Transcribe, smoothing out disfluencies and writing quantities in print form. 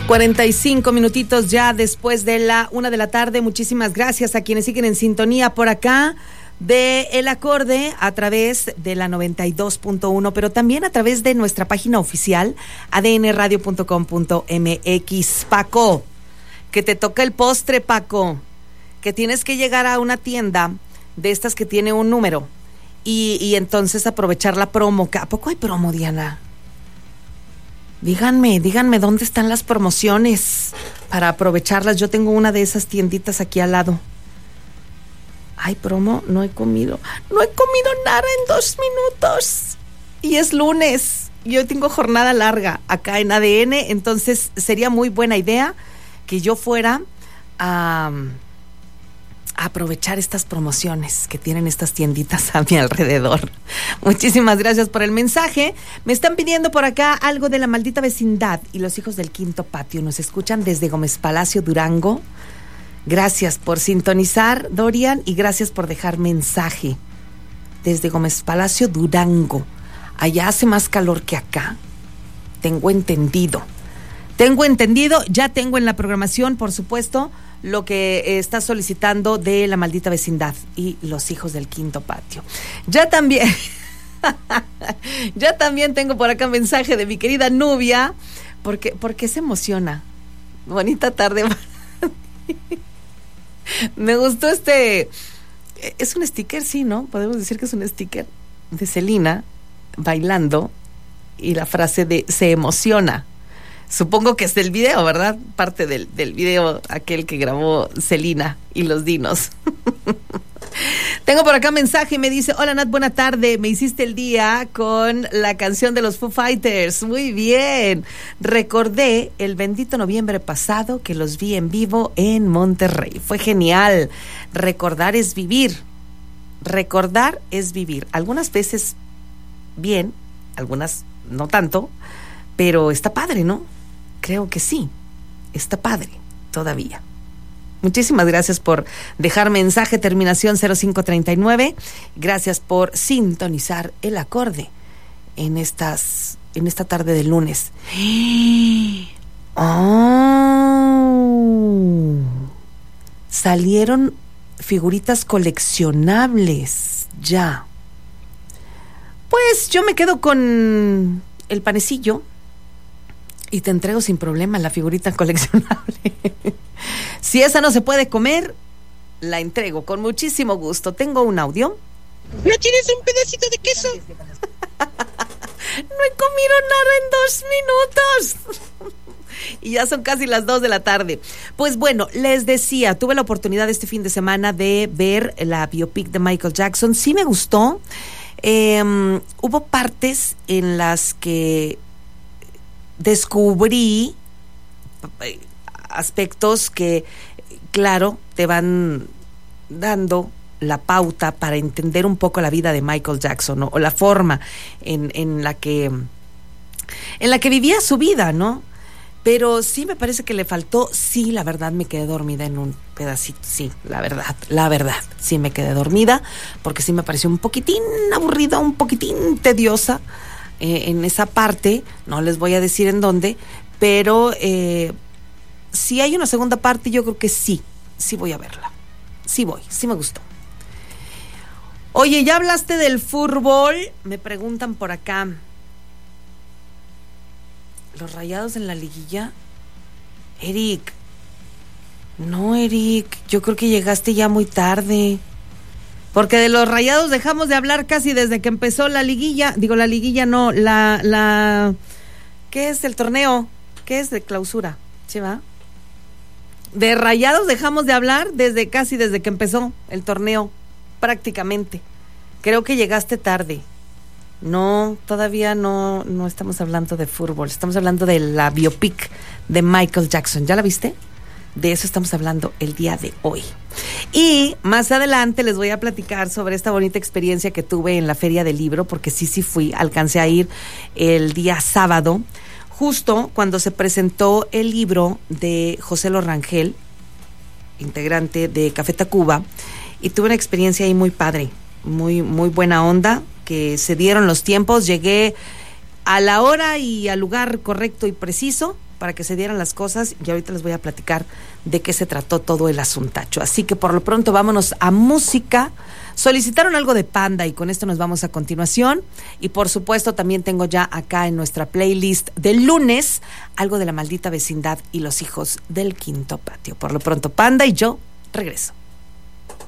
45 minutitos ya después de la 1 de la tarde. Muchísimas gracias a quienes siguen en sintonía por acá de El Acorde a través de la 92.1, pero también a través de nuestra página oficial adnradio.com.mx. Paco, que te toca el postre, Paco, que tienes que llegar a una tienda de estas que tiene un número y entonces aprovechar la promo. ¿A poco hay promo, Diana? Díganme dónde están las promociones para aprovecharlas. Yo tengo una de esas tienditas aquí al lado. ¿Hay promo? No he comido nada en 2 minutos. Y es lunes. Yo tengo jornada larga acá en ADN. Entonces sería muy buena idea que yo fuera a aprovechar estas promociones que tienen estas tienditas a mi alrededor. Muchísimas gracias por el mensaje. Me están pidiendo por acá algo de La Maldita Vecindad y Los Hijos del Quinto Patio. Nos escuchan desde Gómez Palacio, Durango. Gracias por sintonizar, Dorian, y gracias por dejar mensaje. Desde Gómez Palacio, Durango. Allá hace más calor que acá. Tengo entendido. Ya tengo en la programación, por supuesto, lo que está solicitando de La Maldita Vecindad y Los Hijos del Quinto Patio. Ya también tengo por acá mensaje de mi querida Nubia, porque se emociona. Bonita tarde. Me gustó es un sticker, sí, ¿no? Podemos decir que es un sticker de Selena bailando y la frase de se emociona. Supongo que es del video, ¿verdad? Parte del video aquel que grabó Selena y los dinos. Tengo por acá mensaje y me dice: hola Nat, buena tarde, me hiciste el día con la canción de los Foo Fighters. Muy bien. Recordé el bendito noviembre pasado que los vi en vivo en Monterrey. Fue genial. Recordar es vivir. Algunas veces bien, algunas no tanto, pero está padre, ¿no? Creo que sí, está padre todavía. Muchísimas gracias por dejar mensaje, terminación 0539. Gracias por sintonizar El Acorde en esta tarde de lunes. Oh, salieron figuritas coleccionables ya. Pues yo me quedo con el panecillo y te entrego sin problema la figurita coleccionable. Si esa no se puede comer, la entrego con muchísimo gusto. Tengo un audio. ¿No tienes un pedacito de queso? No he comido nada en 2 minutos. Y ya son casi las 2 de la tarde. Pues bueno, les decía, tuve la oportunidad este fin de semana de ver la biopic de Michael Jackson. Sí me gustó. Hubo partes en las que descubrí aspectos que, claro, te van dando la pauta para entender un poco la vida de Michael Jackson, ¿no? O la forma en la que vivía su vida, ¿no? Pero sí me parece que le faltó. Sí, la verdad me quedé dormida en un pedacito. Sí, la verdad, sí me quedé dormida porque sí me pareció un poquitín aburrida, un poquitín tediosa en esa parte. No les voy a decir en dónde, pero si hay una segunda parte, yo creo que sí voy a verla. Sí me gustó. Oye, ¿ya hablaste del fútbol? Me preguntan por acá. ¿Los Rayados en la liguilla? Eric, yo creo que llegaste ya muy tarde. Porque de los Rayados dejamos de hablar casi desde que empezó la liguilla. Digo, la liguilla no, ¿qué es el torneo? ¿Qué es de clausura? ¿Sí va? De Rayados dejamos de hablar desde que empezó el torneo, prácticamente. Creo que llegaste tarde. No, todavía no estamos hablando de fútbol. Estamos hablando de la biopic de Michael Jackson. ¿Ya la viste? De eso estamos hablando el día de hoy. Y más adelante les voy a platicar sobre esta bonita experiencia que tuve en la Feria del Libro, porque sí fui, alcancé a ir el día sábado, justo cuando se presentó el libro de José Lo Rangel, integrante de Café Tacuba, y tuve una experiencia ahí muy padre, muy buena onda, que se dieron los tiempos, llegué a la hora y al lugar correcto y preciso, para que se dieran las cosas, y ahorita les voy a platicar de qué se trató todo el asuntacho. Así que por lo pronto vámonos a música. Solicitaron algo de Panda y con esto nos vamos a continuación. Y por supuesto también tengo ya acá en nuestra playlist del lunes algo de La Maldita Vecindad y Los Hijos del Quinto Patio. Por lo pronto Panda y yo regreso.